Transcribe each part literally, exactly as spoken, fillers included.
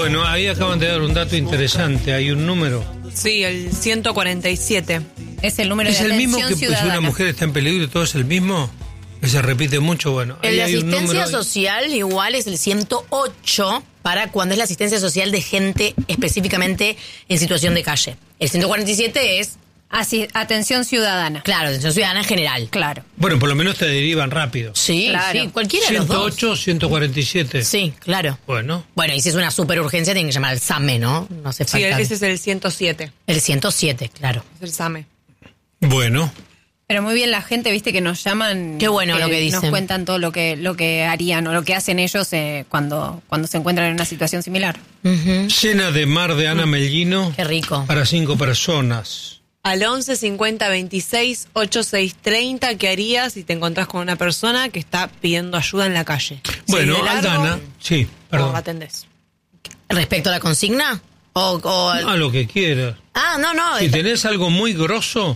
Bueno, ahí acaban de dar un dato interesante. Hay un número. Sí, el ciento cuarenta y siete. Es el número ¿Es de el atención mismo que ciudadana. si una mujer está en peligro, todo es el mismo? Que se repite mucho, bueno. El ahí de hay un asistencia número. social igual es el ciento ocho para cuando es la asistencia social de gente específicamente en situación de calle. El ciento cuarenta y siete es, Así, atención ciudadana. claro, atención ciudadana en general. Claro. Bueno, por lo menos te derivan rápido. Sí, Claro. sí, cualquiera de los ciento dos. ocho, ciento cuarenta y siete. Sí, claro. Bueno. Bueno, y si es una super urgencia tienen que llamar al SAME, ¿no? No hace Sí, falta. ese es el ciento siete. El ciento siete, claro. Es el SAME. Bueno. Pero muy bien la gente, viste, que nos llaman. Qué bueno lo que dicen. Nos cuentan todo lo que lo que harían o lo que hacen ellos eh, cuando, cuando se encuentran en una situación similar. Ujú. Cena de mar de Ana Mellino. Qué rico. Para cinco personas. Al once cincuenta veintiséis ochenta y seis treinta, ¿qué harías si te encontrás con una persona que está pidiendo ayuda en la calle? Bueno, Si es de largo, Aldana. Sí, o perdón. atendés. ¿Respecto a la consigna? O, o al- A lo que quieras. Ah, no, no. Si está- tenés algo muy grosso,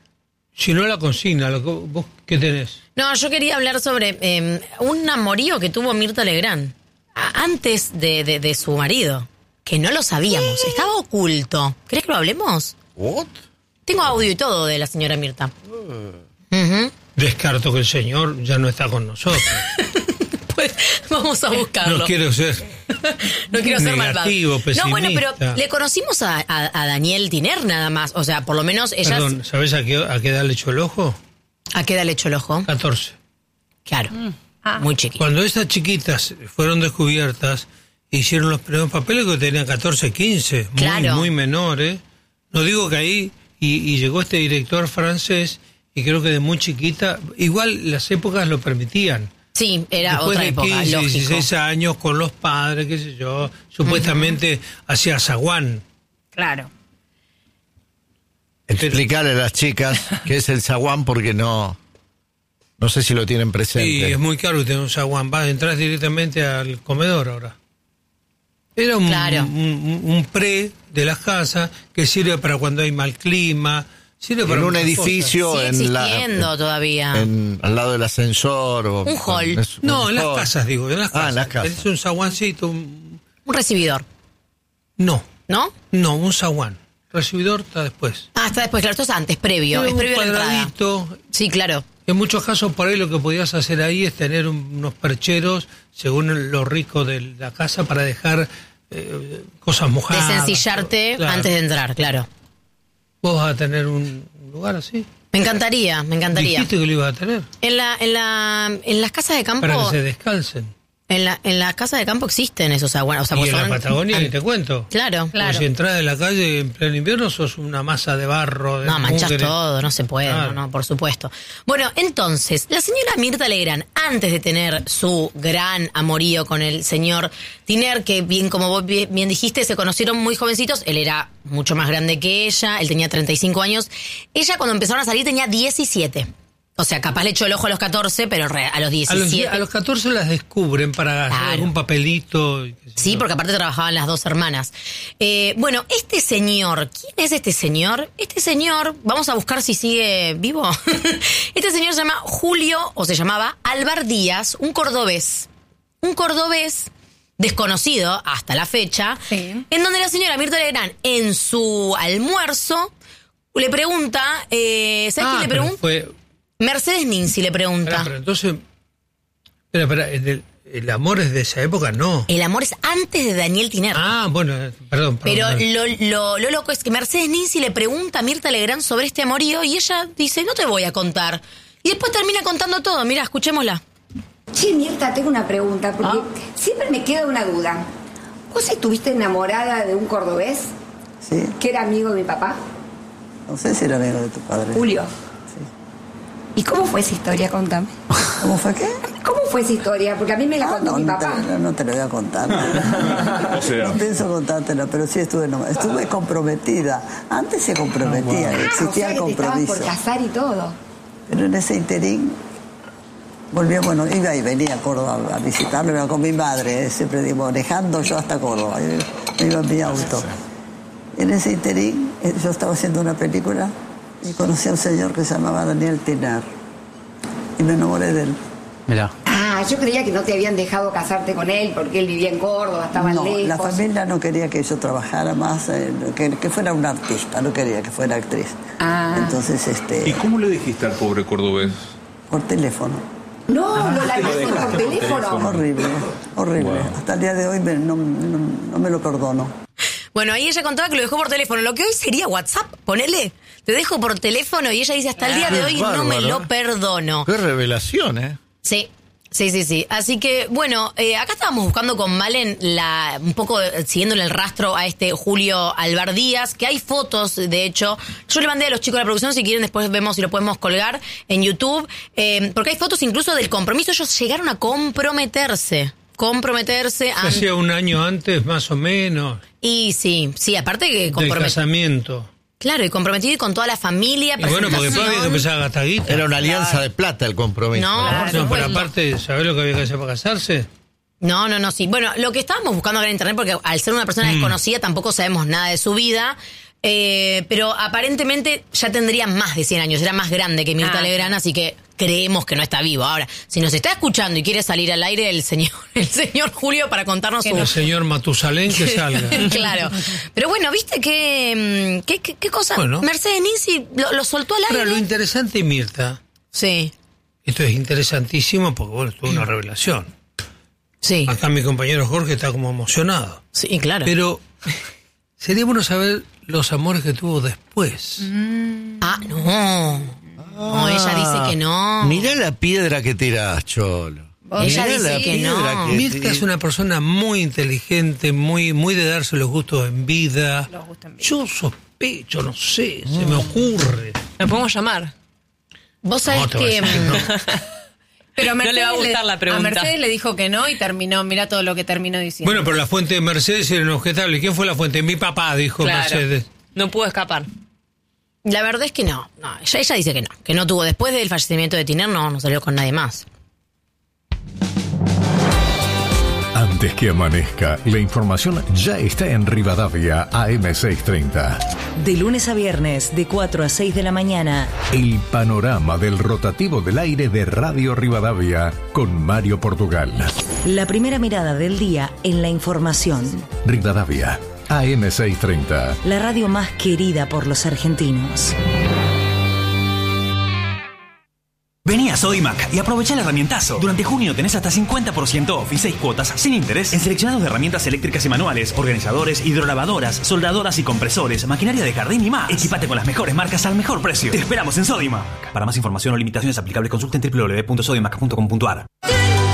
si no la consigna, lo que, ¿vos qué tenés? No, yo quería hablar sobre eh, un amorío que tuvo Mirta Legrand a- antes de, de, de su marido, que no lo sabíamos, estaba oculto. ¿Querés que lo hablemos? ¿What? Tengo audio y todo de la señora Mirta. Ujú. Descarto que el señor ya no está con nosotros. Pues vamos a buscarlo. No quiero ser No quiero ser malvado. negativo, No, bueno, pero pesimista. le conocimos a, a, a Daniel Tiner nada más. O sea, por lo menos ella... Perdón, ¿sabés a qué, a qué edad le echó el ojo? ¿A qué edad le echó el ojo? catorce. Claro, Ah. muy chiquito. Cuando estas chiquitas fueron descubiertas, hicieron los primeros papeles que tenían catorce, quince, muy, Claro. muy menores. No digo que ahí, y, y llegó este director francés, y creo que de muy chiquita, igual las épocas lo permitían. Sí, era Después otra de época, quince, lógico. dieciséis años con los padres, qué sé yo, supuestamente hacía zaguán. Claro. Explicarle a las chicas qué es el zaguán porque no, no sé si lo tienen Sí, presente. es muy caro tener un zaguán. Vas, entras directamente al comedor ahora. Era un, Claro. un, un pre de las casas que sirve para cuando hay mal clima. Sirve para En un muchas edificio, Sigue en la, existiendo todavía. en- al lado del ascensor. O, Un hall. es cosas. No, un en las hall. casas, digo. En las Ah, casas. en las casas. Es un zaguancito. Un... Un recibidor, No, ¿no? no, un zaguán. Recibidor está después. Ah, está después, claro, esto es antes, previo. Era Es un previo a la entrada. cuadradito. Sí, claro. En muchos casos por ahí lo que podías hacer ahí es tener un- unos percheros, según lo rico de la casa, para dejar eh, cosas mojadas. Desencillarte Claro. antes de entrar, claro. ¿Vos vas a tener un lugar así? Me encantaría, me encantaría. Dijiste que lo ibas a tener, En la, en la, en las casas de campo, para que se descalcen. en la, en las casas de campo existen esos aguanos. O sea, Y pues en la son- Patagonia, an- ni te cuento. Claro, Porque claro. si entras en la calle en pleno invierno, sos una masa de barro. De No, manchas mugre. todo, no se puede, Claro. no, no, por supuesto. Bueno, entonces, la señora Mirta Legrand, antes de tener su gran amorío con el señor Tiner, que bien como vos bien, bien dijiste, se conocieron muy jovencitos, él era mucho más grande que ella, él tenía treinta y cinco años, ella cuando empezaron a salir tenía diecisiete. O sea, capaz le echó el ojo a los catorce, pero re- a los A los, diecisiete... a los catorce las descubren para hacer Claro. algún papelito. y qué sé Sí, yo. porque aparte trabajaban las dos hermanas. Eh, bueno, este señor, ¿quién es este señor? Este señor, vamos a buscar si sigue vivo. Este señor se llama Julio, o se llamaba Álvar Díaz, un cordobés. Un cordobés desconocido hasta la fecha, Sí. en donde la señora Mirta Legrand, en su almuerzo, le pregunta, eh, ¿sabes Ah, quién le pero pregunta? fue, Mercedes Ninzi le pregunta. Espera, pero entonces. Espera, espera, el, el amor es de esa época, no. El amor es antes de Daniel Tiner. Ah, bueno, eh, perdón. Pero perdón. lo, lo, lo loco es que Mercedes Ninzi le pregunta a Mirta Legrand sobre este amorío y ella dice, no te voy a contar. Y después termina contando todo. Mira, escuchémosla. Che, Mirta, tengo una pregunta, porque Ah. siempre me queda una duda. ¿Vos estuviste enamorada de un cordobés Sí, que era amigo de mi papá, no sé si era amigo de tu padre. Julio? Sí. ¿Y cómo fue esa historia? Contame. ¿Cómo fue qué? ¿Cómo fue esa historia? Porque a mí me la Ah, contó no, mi no te, papá. no, no te lo voy a contar. No pienso contártela, pero sí estuve enamorada. Estuve comprometida. Antes se comprometía, Ah, o existía sea el que te estabas compromiso. por casar y todo. Pero en ese interín volvió, bueno, iba y venía a Córdoba a visitarlo, iba con mi madre, eh, siempre digo, manejando yo hasta Córdoba, yo iba en mi auto. En ese interín eh, yo estaba haciendo una película y conocí a un señor que se llamaba Daniel Tiner y me enamoré de él. Mirá. Ah, Ah, yo creía que no te habían dejado casarte con él porque él vivía en Córdoba, estaba No, lejos. la familia no quería que yo trabajara más, eh, que, que fuera una artista, no quería que fuera actriz. Ah. Entonces, este, ¿Y cómo le dijiste al pobre cordobés? por teléfono. No, lo largaste por teléfono. Horrible, horrible. Hasta el día de hoy me- no, no, no me lo perdono. Bueno, ahí ella contaba que lo dejó por teléfono. Lo que hoy sería WhatsApp, ponele. Te dejo por teléfono y ella dice, hasta el día de hoy no me lo perdono. Qué revelación, ¿eh? Sí, sí, sí, sí. Así que, bueno, eh, acá estábamos buscando con Malen la, un poco eh, siguiéndole el rastro a este Julio Alvar Díaz, que hay fotos, de hecho. Yo le mandé a los chicos de la producción, si quieren después vemos si lo podemos colgar en YouTube, eh, porque hay fotos incluso del compromiso. Ellos llegaron a comprometerse. Comprometerse. a... Hacía un año antes, más o menos, Y sí, sí, aparte que del compromet... casamiento. Claro, y comprometido y con toda la familia. Y bueno, porque después había que empezar a gastar guita. Era una alianza de plata el compromiso. No, No, pero supuesto. aparte, ¿sabés lo que había que hacer para casarse? No, no, no, sí. Bueno, lo que estábamos buscando acá en internet, porque al ser una persona Mm. desconocida tampoco sabemos nada de su vida, eh, pero aparentemente ya tendría más de cien años, era más grande que Mirta Ah, Legrand, así que creemos que no está vivo. Ahora, si nos está escuchando y quiere salir al aire el señor, el señor Julio para contarnos su... El señor Matusalén que salga. Claro. Pero bueno, viste que... ¿Qué, qué, qué cosa? Bueno. Mercedes Ninzi lo, lo soltó al Pero aire. lo interesante, Mirta, Sí, esto es interesantísimo porque, bueno, esto es una revelación. sí, Acá mi compañero Jorge está como emocionado. sí, claro. Pero sería bueno saber los amores que tuvo después. Ah, no. No, ella dice que no. Mirá la piedra que tirás, Cholo. Ella Mirá dice la que piedra no. que Mirta tirás. es una persona muy inteligente, muy, muy de darse los gustos en vida. Los gustos en vida. Yo sospecho, no sé, se me ocurre. ¿La podemos llamar? Vos sabés No, te voy a que... decir que no. Pero No le va a gustar la pregunta. A Mercedes le dijo que no y terminó, mira todo lo que terminó diciendo. Bueno, pero la fuente de Mercedes era inobjetable. ¿Quién fue la fuente? Mi papá, dijo Claro. Mercedes. No pudo escapar. La verdad es que no. no ella, ella dice que no. Que no tuvo. Después del fallecimiento de Tiner, no, no salió con nadie más. Antes que amanezca, la información ya está en Rivadavia A M seiscientos treinta. De lunes a viernes, de cuatro a seis de la mañana. El panorama del rotativo del aire de Radio Rivadavia con Mario Portugal. La primera mirada del día en la información. Rivadavia A M seiscientos treinta. La radio más querida por los argentinos. Vení a Sodimac y aprovecha el herramientazo. Durante junio tenés hasta cincuenta por ciento off y seis cuotas sin interés en seleccionados de herramientas eléctricas y manuales, organizadores, hidrolavadoras, soldadoras y compresores, maquinaria de jardín y más. Equipate con las mejores marcas al mejor precio. Te esperamos en Sodimac. Para más información o limitaciones aplicables, consulta en doble u doble u doble u punto sodimac punto com punto a r.